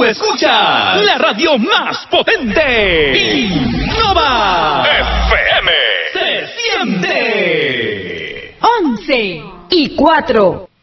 Tú escuchas la radio más potente. Innova FM. Se siente. 11:04.